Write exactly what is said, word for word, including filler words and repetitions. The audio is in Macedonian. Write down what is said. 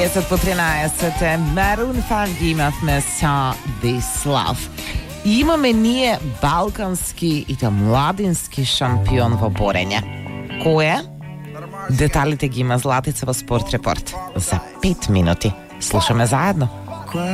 deset по тринадесет е Maroon пет ги имавме sa This Love. Имаме ние балкански и та младински шампион во борење. Кој е? Деталите ги има Златица во Спорт Репорт за пет минути. Слушаме заедно.